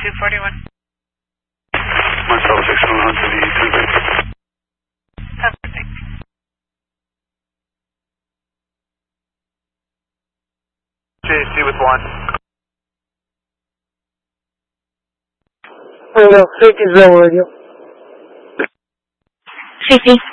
241. Marcel 6100 to the 10. Have a good day. JC with 1. Radio, safety zone radio. Safety.